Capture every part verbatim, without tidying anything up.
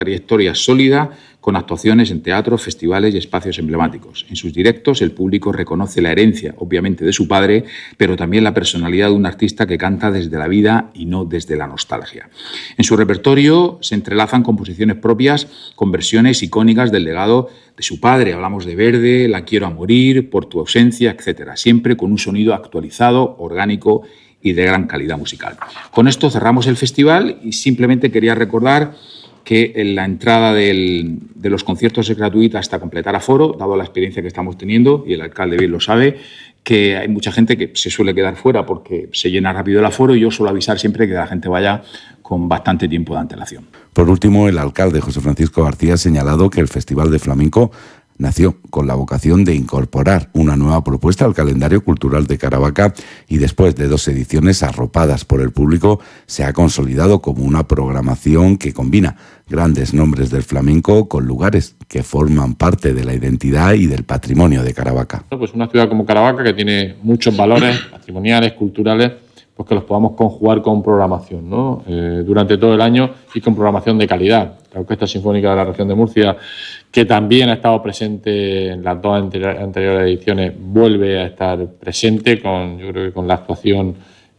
trayectoria sólida con actuaciones en teatros, festivales y espacios emblemáticos. En sus directos el público reconoce la herencia, obviamente, de su padre, pero también la personalidad de un artista que canta desde la vida y no desde la nostalgia. En su repertorio se entrelazan composiciones propias con versiones icónicas del legado de su padre. Hablamos de Verde, La quiero a morir, Por tu ausencia, etcétera. Siempre con un sonido actualizado, orgánico y de gran calidad musical. Con esto cerramos el festival y simplemente quería recordar que la entrada del, de los conciertos es gratuita hasta completar aforo, dado la experiencia que estamos teniendo, y el alcalde bien lo sabe, que hay mucha gente que se suele quedar fuera porque se llena rápido el aforo, y yo suelo avisar siempre que la gente vaya con bastante tiempo de antelación. Por último, el alcalde José Francisco García ha señalado que el Festival de Flamenco nació con la vocación de incorporar una nueva propuesta al calendario cultural de Caravaca y después de dos ediciones arropadas por el público se ha consolidado como una programación que combina grandes nombres del flamenco con lugares que forman parte de la identidad y del patrimonio de Caravaca. Pues una ciudad como Caravaca que tiene muchos valores patrimoniales, culturales, pues que los podamos conjugar con programación, ¿no? Eh, durante todo el año y con programación de calidad. La Orquesta Sinfónica de la Región de Murcia, que también ha estado presente en las dos anteriores ediciones, vuelve a estar presente con, yo creo que con la actuación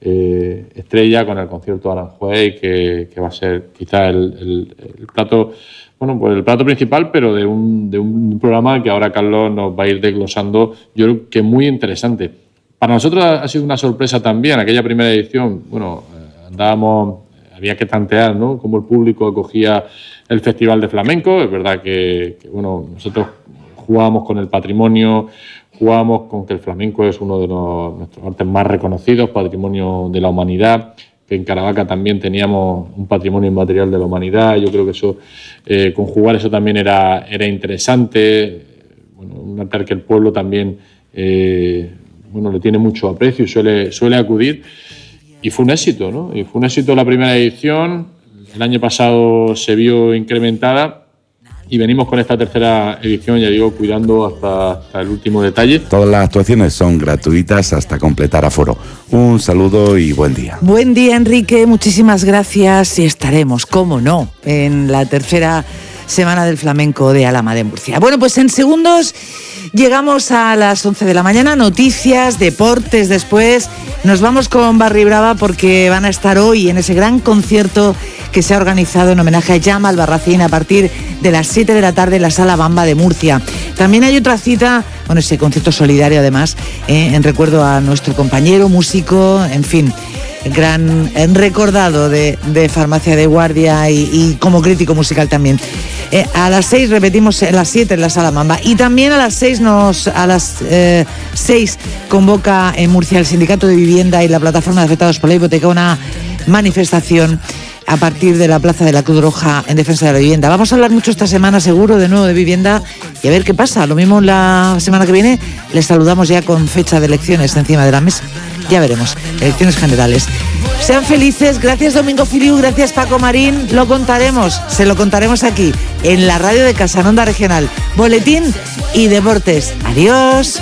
eh, estrella, con el concierto de Aranjuez, que, que va a ser quizá el, el, el plato, bueno, pues el plato principal, pero de un, de un programa que ahora Carlos nos va a ir desglosando, yo creo que muy interesante. Para nosotros ha sido una sorpresa también aquella primera edición. Bueno, andábamos, había que tantear, ¿no?, cómo el público acogía el Festival de Flamenco. Es verdad que, que bueno, nosotros jugábamos con el patrimonio, jugábamos con que el flamenco es uno de los, nuestros artes más reconocidos, patrimonio de la humanidad, que en Caravaca también teníamos un patrimonio inmaterial de la humanidad. Yo creo que eso, eh, conjugar eso también era, era interesante. Bueno, un arte al que el pueblo también eh, bueno, le tiene mucho aprecio y suele, suele acudir. Y fue un éxito, ¿no? Y fue un éxito la primera edición. El año pasado se vio incrementada y venimos con esta tercera edición, ya digo, cuidando hasta, hasta el último detalle. Todas las actuaciones son gratuitas hasta completar aforo. Un saludo y buen día. Buen día, Enrique. Muchísimas gracias y estaremos, cómo no, en la tercera Semana del Flamenco de Alhama de Murcia. Bueno, pues en segundos llegamos a las once de la mañana, noticias, deportes, después nos vamos con Barry Brava porque van a estar hoy en ese gran concierto que se ha organizado en homenaje a Llama Albarracín a partir de las siete de la tarde en la Sala Bamba de Murcia. También hay otra cita, bueno, ese concierto solidario además, eh, en recuerdo a nuestro compañero, músico, en fin, gran recordado de, de Farmacia de Guardia y, y como crítico musical también. Eh, a las seis repetimos, a las siete en la Sala Bamba, y también a las seis nos a las eh, seis convoca en Murcia el Sindicato de Vivienda y la Plataforma de Afectados por la Hipoteca una manifestación a partir de la Plaza de la Cruz Roja en defensa de la vivienda. Vamos a hablar mucho esta semana seguro de nuevo de vivienda y a ver qué pasa. Lo mismo la semana que viene les saludamos ya con fecha de elecciones encima de la mesa. Ya veremos, elecciones generales. Sean felices, gracias Domingo Filiu, gracias Paco Marín, lo contaremos, se lo contaremos aquí, en la radio de Casa en Onda Regional. Boletín y deportes. Adiós.